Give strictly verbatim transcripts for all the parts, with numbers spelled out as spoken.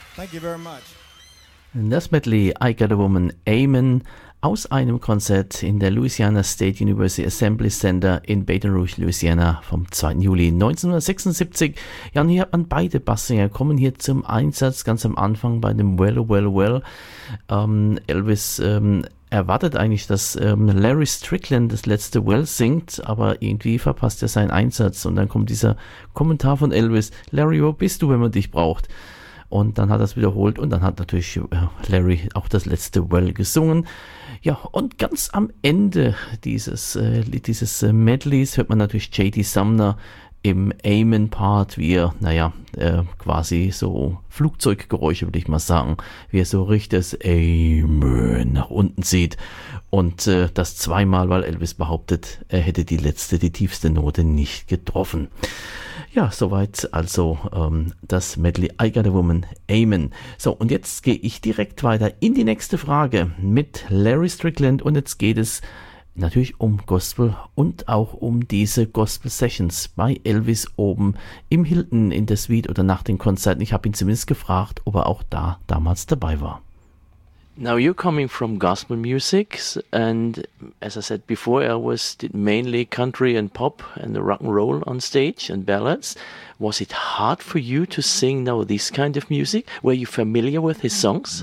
Thank you very much. Das Medley I Got a Woman, Amen, aus einem Konzert in der Louisiana State University Assembly Center in Baton Rouge, Louisiana vom zweiten Juli neunzehnhundertsechsundsiebzig. Ja, und hier hat man beide Basssänger kommen hier zum Einsatz, ganz am Anfang bei dem Well, Well, Well. Ähm, Elvis ähm, erwartet eigentlich, dass ähm, Larry Strickland das letzte Well singt, aber irgendwie verpasst er seinen Einsatz und dann kommt dieser Kommentar von Elvis: Larry, wo bist du, wenn man dich braucht? Und dann hat er es wiederholt und dann hat natürlich äh, Larry auch das letzte Well gesungen. Ja, und ganz am Ende dieses, äh, dieses äh, Medleys hört man natürlich J D Sumner im Amen-Part, wie er, naja, äh, quasi so Flugzeuggeräusche, würde ich mal sagen, wie er so richtiges Amen nach unten zieht. Und äh, das zweimal, weil Elvis behauptet, er hätte die letzte, die tiefste Note nicht getroffen. Ja, soweit also ähm, das Medley I Got a Woman, Amen. So, und jetzt gehe ich direkt weiter in die nächste Frage mit Larry Strickland und jetzt geht es natürlich um Gospel und auch um diese Gospel Sessions bei Elvis oben im Hilton in der Suite oder nach den Konzerten. Ich habe ihn zumindest gefragt, ob er auch da damals dabei war. Now you're coming from gospel music, and as I said before, Elvis did mainly country and pop and the rock and roll on stage and ballads. Was it hard for you to sing now this kind of music? Were you familiar with his songs?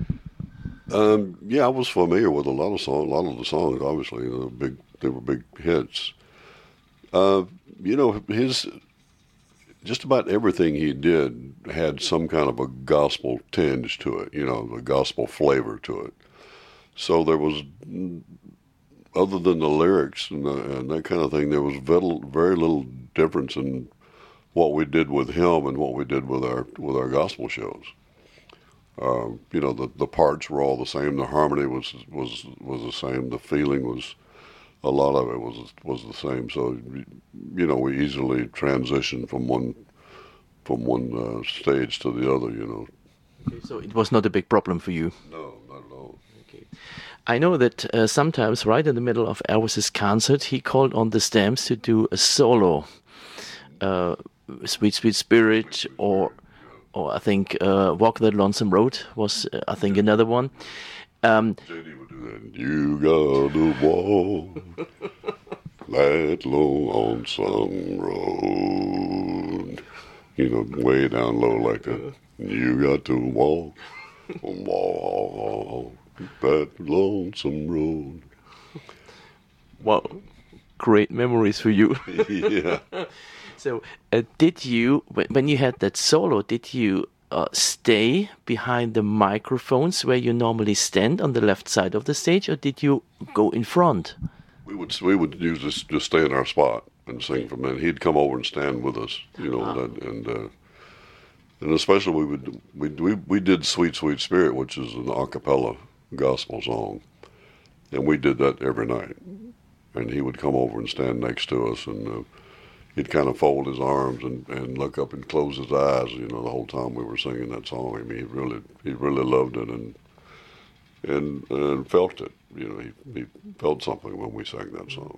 Um, yeah, I was familiar with a lot of songs. A lot of the songs, obviously, they were big. They were big hits. Uh, you know, his just about everything he did had some kind of a gospel tinge to it. You know, a gospel flavor to it. So there was, other than the lyrics and, the, and that kind of thing, there was very, very little difference in what we did with him and what we did with our with our gospel shows. Uh, you know, the, the parts were all the same. The harmony was was was the same. The feeling was, a lot of it was was the same. So, you know, we easily transitioned from one from one uh, stage to the other. You know. Okay, so it was not a big problem for you. No, not at all. Okay. I know that uh, sometimes, right in the middle of Elvis's concert, he called on the Stamps to do a solo, uh, "Sweet Sweet Spirit," or. Or I think uh, Walk That Lonesome Road was, uh, I think, another one. Um, J D would do that. You gotta walk that lonesome road. You know, way down low like that. You got to walk, walk that lonesome road. Wow, great memories for you. Yeah. So, uh, did you, when you had that solo, did you uh, stay behind the microphones where you normally stand on the left side of the stage, or did you go in front? We would we would use this, just stay in our spot and sing from there. He'd come over and stand with us, you know, Ah. and and, uh, and especially we would we we we did "Sweet Sweet Spirit," which is an a cappella gospel song, and we did that every night. And he would come over and stand next to us and. Uh, He'd kind of fold his arms and, and look up and close his eyes, you know, the whole time we were singing that song. I mean, he really he really loved it and and and felt it. You know, he, he felt something when we sang that song.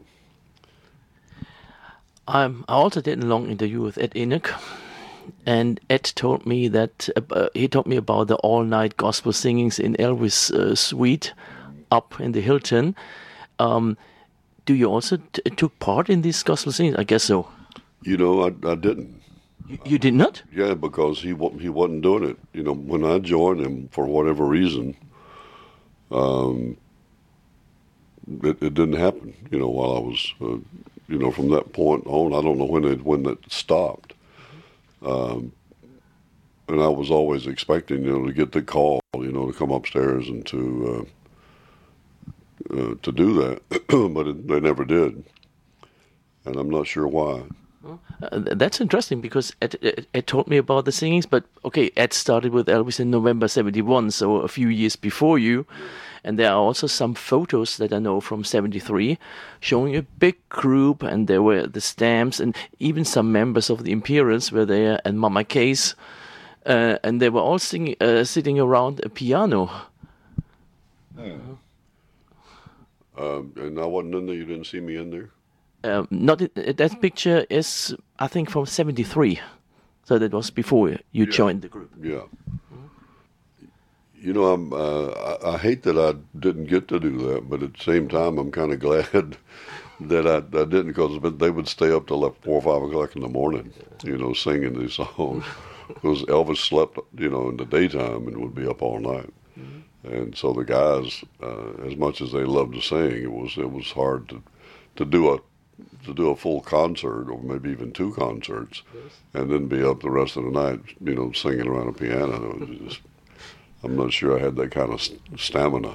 Um, I also did a long interview with Ed Enoch, and Ed told me that uh, he told me about the all-night gospel singings in Elvis' uh, suite up in the Hilton. Um, do you also t- took part in these gospel singings? I guess so. You know, I, I didn't. You, you did not? Yeah, because he wa- he wasn't doing it. You know, when I joined him for whatever reason, um, it, it didn't happen. You know, while I was, uh, you know, from that point on, I don't know when it when it stopped. Um, and I was always expecting, you know, to get the call, you know, to come upstairs and to uh, uh, to do that, but it, they never did, and I'm not sure why. Uh, that's interesting because Ed, Ed, Ed told me about the singings, but okay, Ed started with Elvis in November seventy-one, so a few years before you. And there are also some photos that I know from seventy-three showing a big group, and there were the Stamps, and even some members of the Imperials were there, and Mama Case, uh, and they were all singing, uh, sitting around a piano. Yeah. Um, and I wasn't in there. You didn't see me in there. Um, not in, that picture is, I think, from seventy-three, so that was before you Yeah. joined the group. Yeah. You know, I'm, uh, I, I hate that I didn't get to do that, but at the same time, I'm kind of glad that I, I didn't, because they would stay up till like four or five o'clock in the morning, you know, singing these songs. Because Elvis slept, you know, in the daytime and would be up all night. Mm-hmm. And so the guys, uh, as much as they loved to sing, it was it was hard to to do a to do a full concert or maybe even two concerts, yes. and then be up the rest of the night, you know, singing around a piano. It was just, I'm not sure I had that kind of stamina.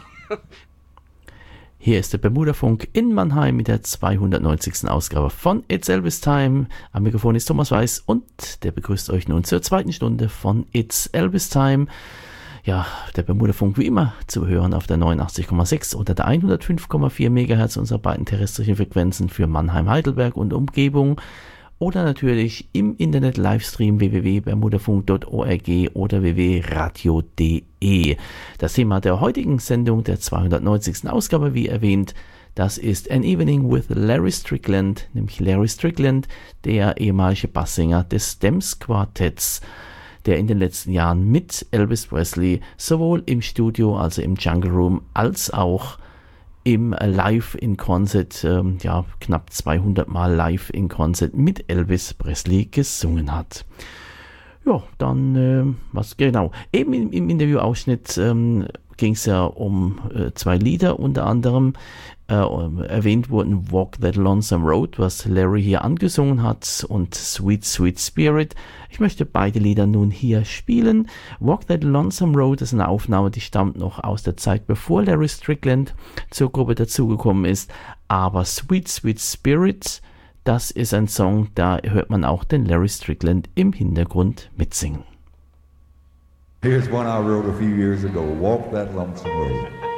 Hier ist der Bermuda-Funk in Mannheim mit der zweihundertneunzigsten Ausgabe von It's Elvis Time. Am Mikrofon ist Thomas Weiß und der begrüßt euch nun zur zweiten Stunde von It's Elvis Time. Ja, der Bermuda-Funk wie immer zu hören auf der neunundachtzig Komma sechs oder der hundertfünf Komma vier Megahertz unserer beiden terrestrischen Frequenzen für Mannheim, Heidelberg und Umgebung. Oder natürlich im Internet Livestream w w w punkt bermudafunk punkt org oder w w w punkt radio punkt d e. Das Thema der heutigen Sendung, der zweihundertneunzigsten Ausgabe, wie erwähnt, das ist An Evening with Larry Strickland, nämlich Larry Strickland, der ehemalige Basssänger des Stems Quartetts, der in den letzten Jahren mit Elvis Presley sowohl im Studio, also im Jungle Room, als auch im Live in Concert, ähm, ja, knapp zweihundert Mal live in Concert mit Elvis Presley gesungen hat. Ja, dann, äh, was genau, eben im, im Interviewausschnitt ähm, ging es ja um äh, zwei Lieder, unter anderem äh, erwähnt wurden Walk That Lonesome Road, was Larry hier angesungen hat, und Sweet Sweet Spirit. Ich möchte beide Lieder nun hier spielen. Walk That Lonesome Road ist eine Aufnahme, die stammt noch aus der Zeit, bevor Larry Strickland zur Gruppe dazugekommen ist, aber Sweet Sweet Spirit, das ist ein Song, da hört man auch den Larry Strickland im Hintergrund mitsingen. Here's one I wrote a few years ago, Walk That Lonesome Road.